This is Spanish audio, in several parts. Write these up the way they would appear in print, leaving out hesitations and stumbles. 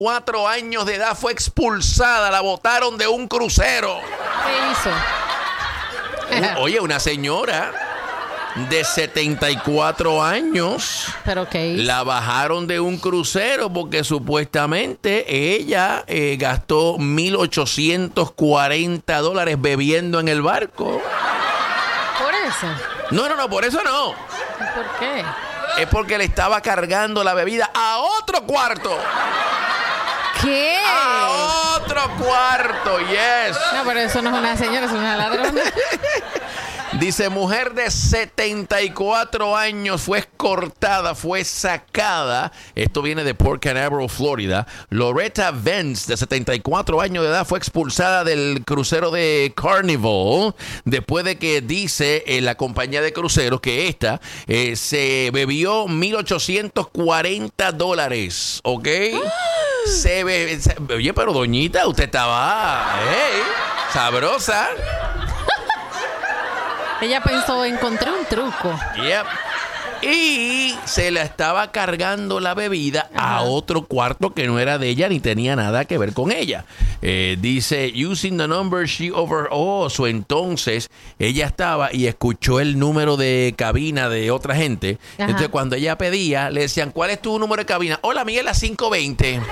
4 años de edad fue expulsada, la botaron de un crucero. ¿Qué hizo? Oye, una señora de 74 años. ¿Pero qué hizo? La bajaron de un crucero porque supuestamente ella gastó $1,840 bebiendo en el barco. ¿Por eso? No, por eso no. ¿Por qué? Es porque le estaba cargando la bebida a otro cuarto. ¿Qué? A otro cuarto, yes. No, pero eso no es una señora, es una ladrona. Dice, mujer de 74 años fue escortada, fue sacada. Esto viene de Port Canaveral, Florida. Loretta Vance, de 74 años de edad, fue expulsada del crucero de Carnival después de que dice la compañía de cruceros que esta se bebió $1,840, ¿ok? Oye, pero doñita, usted estaba sabrosa. Ella pensó, encontré un truco. Yep. Y se la estaba cargando la bebida a otro cuarto que no era de ella ni tenía nada que ver con ella. Dice, using the number she over... entonces ella estaba y escuchó el número de cabina de otra gente. Ajá. Entonces cuando ella pedía, le decían, ¿cuál es tu número de cabina? Hola, Miguel, la 520.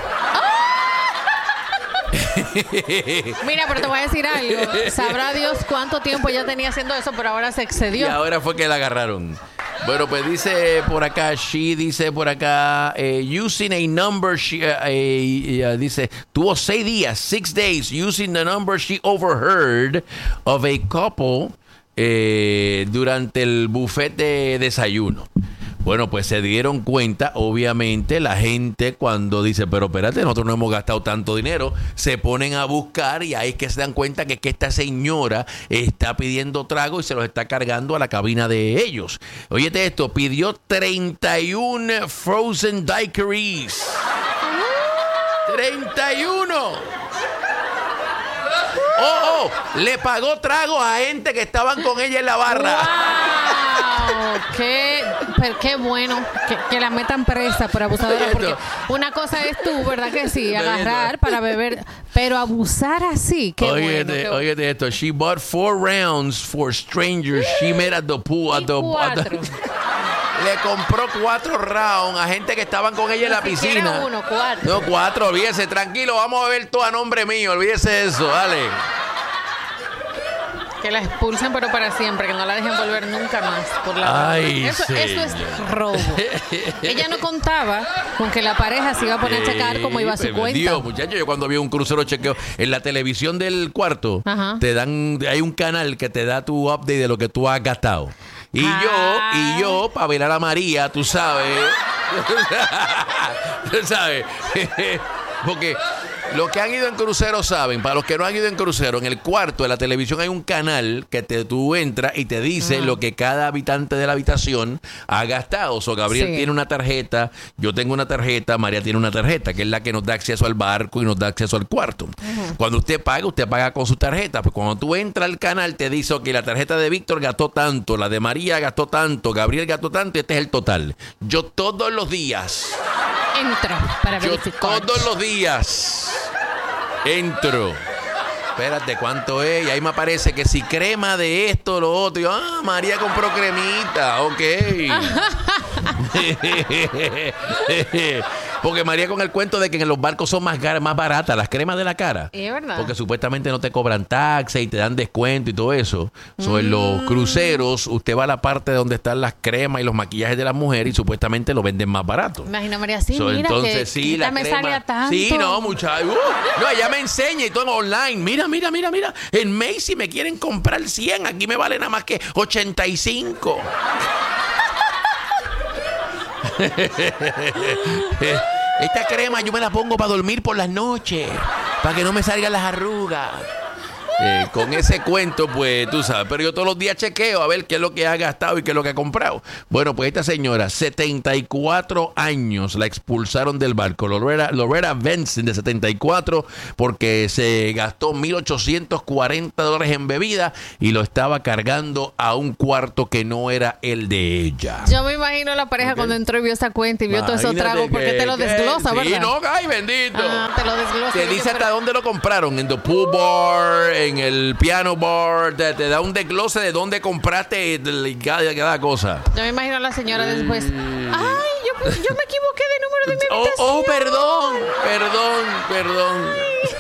Mira, pero te voy a decir algo. Sabrá Dios cuánto tiempo ella tenía haciendo eso, pero ahora se excedió. Y ahora fue que la agarraron. Bueno, pues dice por acá, using a number, dice, tuvo 6 days, using the number she overheard of a couple durante el buffet de desayuno. Bueno, pues se dieron cuenta, obviamente, la gente cuando dice, pero espérate, nosotros no hemos gastado tanto dinero, se ponen a buscar y ahí es que se dan cuenta que esta señora está pidiendo trago y se los está cargando a la cabina de ellos. Óyete esto, pidió 31 frozen daiquiris. 31. Le pagó trago a gente que estaban con ella en la barra. ¡Wow! Qué bueno que la metan presa por abusadora, porque una cosa es tú, ¿verdad que sí? Agarrar para beber, pero abusar así, qué bueno. Óyete esto, she bought 4 rounds for strangers she met at the pool. Le compró 4 rounds a gente que estaban con ella en la piscina. 4. No, 4, olvídese, tranquilo, vamos a ver todo a nombre mío, olvídese de eso, dale. Que la expulsen, pero para siempre, que no la dejen volver nunca más por la eso es robo. Ella no contaba con que la pareja se iba a poner a checar cómo iba su cuenta. Dios, muchachos, yo cuando vi un crucero chequeo en la televisión del cuarto, hay un canal que te da tu update de lo que tú has gastado. Y yo, para ver a la María, tú sabes, porque los que han ido en crucero saben, para los que no han ido en crucero, en el cuarto de la televisión hay un canal que tú entras y te dice lo que cada habitante de la habitación ha gastado. Gabriel tiene una tarjeta, yo tengo una tarjeta, María tiene una tarjeta, que es la que nos da acceso al barco y nos da acceso al cuarto. Cuando usted paga con su tarjeta. Pues cuando tú entras al canal te dice que la tarjeta de Víctor gastó tanto, la de María gastó tanto, Gabriel gastó tanto y este es el total. Yo todos los días entro para verificar. Todos los días entro. Espérate, ¿cuánto es? Y ahí me aparece que si crema de esto, lo otro. Y yo, María compró cremita. Ok. Porque María con el cuento de que en los barcos son más baratas las cremas de la cara. Es verdad. Porque supuestamente no te cobran taxes y te dan descuento y todo eso. En los cruceros, usted va a la parte donde están las cremas y los maquillajes de las mujeres y supuestamente lo venden más barato. Imagina, María, sí, mira entonces, que sí, la me crema. sale a tanto. Sí, no, muchacho. No, ella me enseña y todo online. Mira. En Macy me quieren comprar 100. Aquí me vale nada más que 85. Esta crema yo me la pongo para dormir por las noches, para que no me salgan las arrugas. Con ese cuento, pues tú sabes. Pero yo todos los días chequeo a ver qué es lo que ha gastado y qué es lo que ha comprado. Bueno, pues esta señora, 74 años, la expulsaron del barco. Loretta Benson, de 74, porque se gastó $1,840 en bebida y lo estaba cargando a un cuarto que no era el de ella. Yo me imagino la pareja cuando entró y vio esa cuenta y vio todo esos tragos, porque te lo desglosa, ¿verdad? Sí, no, ay, bendito. Te lo desglosa. Te dice hasta dónde lo compraron, en the pool bar, en el piano bar, te da un desglose de dónde compraste cada cosa. Yo me imagino a la señora después, ay, yo me equivoqué de número de mi habitación. Oh, perdón.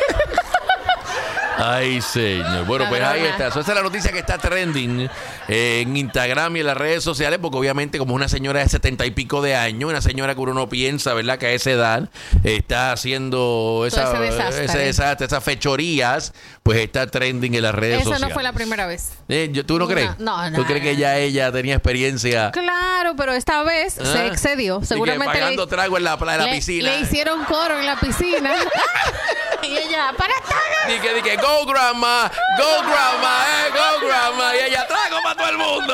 Ay, señor. Bueno, pues ahí está. Esa es la noticia que está trending en Instagram y en las redes sociales, porque obviamente como una señora de 70 y pico de años, una señora que uno no piensa, ¿verdad?, que a esa edad está haciendo ese desastre, esas fechorías, pues está trending en las redes sociales. Eso no fue la primera vez. ¿Tú no crees? No. ¿Tú crees que ya ella tenía experiencia? Claro, pero esta vez se excedió. Seguramente y que pagando trago en la piscina. Le hicieron coro en la piscina. Y ella, para todo. Dije, go grandma, go grandma. Y ella, trago para todo el mundo.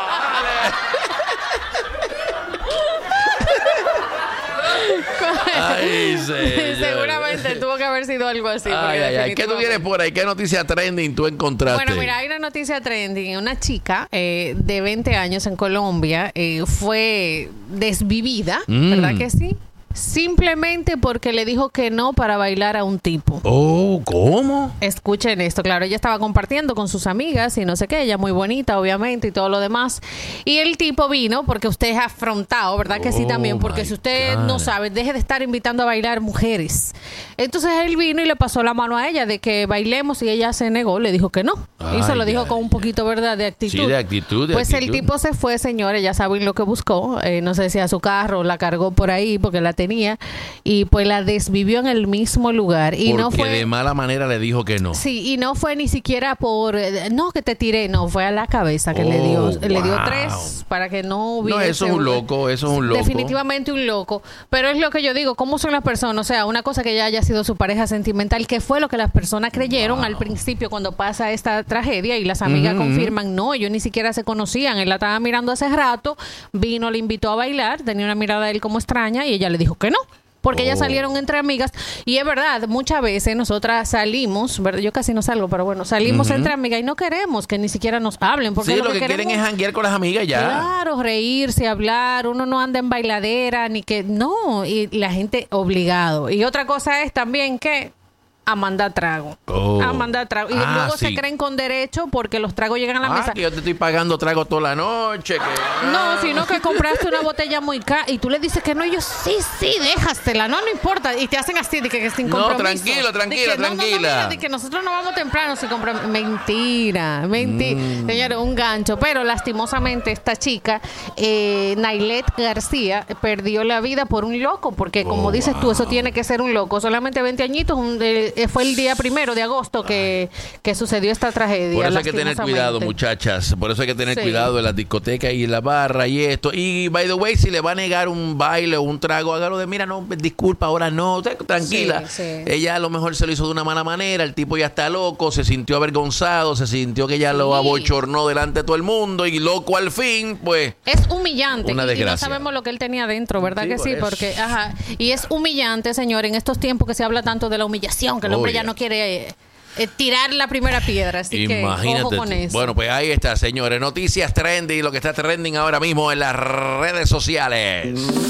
Ay, seguramente tuvo que haber sido algo así. ¿Qué tú tienes por ahí? ¿Qué noticia trending tú encontraste? Bueno, mira, hay una noticia trending. Una chica de 20 años en Colombia fue desvivida, ¿verdad que sí? Simplemente porque le dijo que no para bailar a un tipo. Oh, ¿cómo? Escuchen esto, claro, ella estaba compartiendo con sus amigas y no sé qué, ella muy bonita, obviamente, y todo lo demás. Y el tipo vino, porque usted es afrontado, ¿verdad que sí también? Porque si usted no sabe, deje de estar invitando a bailar mujeres. Entonces él vino y le pasó la mano a ella de que bailemos y ella se negó, le dijo que no. Y se lo dijo con un poquito, ¿verdad?, de actitud. Sí, de actitud. Pues el tipo se fue, señores, ya saben lo que buscó. No sé si a su carro la cargó por ahí porque la tenía, y pues la desvivió en el mismo lugar. Y porque no fue de mala manera le dijo que no. Sí, y no fue ni siquiera por no que te tiré, no, fue a la cabeza que le dio 3 para que no hubiese. No, eso es un loco. Definitivamente un loco. Pero es lo que yo digo, ¿cómo son las personas? O sea, una cosa que ya haya sido su pareja sentimental, que fue lo que las personas creyeron al principio cuando pasa esta tragedia, y las amigas confirman, no, ellos ni siquiera se conocían, él la estaba mirando hace rato, vino, le invitó a bailar, tenía una mirada de él como extraña y ella le dijo que no. Porque ellas salieron entre amigas. Y es verdad, muchas veces nosotras salimos, ¿verdad? Yo casi no salgo, pero bueno, salimos entre amigas y no queremos que ni siquiera nos hablen. Porque sí, lo que quieren es janguear con las amigas ya. Claro, reírse, hablar. Uno no anda en bailadera, ni que... No, y la gente obligado. Y otra cosa es también que... a mandar trago. A mandar trago. Y luego se creen con derecho porque los tragos llegan a la mesa. Que yo te estoy pagando trago toda la noche. No, sino que compraste una botella muy cara y tú le dices que no, y ellos, sí, déjastela, no importa. Y te hacen así, de que sin compromiso. No, tranquila. De que nosotros no vamos temprano sin compromiso. Mentira. Señores, un gancho. Pero lastimosamente esta chica, Nailet García, perdió la vida por un loco, porque como dices tú, eso tiene que ser un loco. Solamente 20 añitos, fue el día 1 de agosto que sucedió esta tragedia. Por eso hay que tener cuidado, muchachas. Por eso hay que tener cuidado en las discotecas y en la barra y esto. Y, by the way, si le va a negar un baile o un trago, hágalo de, mira, no, disculpa, ahora no, tranquila. Sí. Ella a lo mejor se lo hizo de una mala manera, el tipo ya está loco, se sintió avergonzado, se sintió que ella lo abochornó delante de todo el mundo y loco al fin, pues. Es humillante. Una desgracia. Y no sabemos lo que él tenía dentro, ¿verdad que sí? Por Porque, y es humillante, señor, en estos tiempos que se habla tanto de la humillación, que el hombre ya no quiere tirar la primera piedra. Así imagínate que ojo con eso. Bueno, pues ahí está, señores. Noticias trending, lo que está trending ahora mismo en las redes sociales.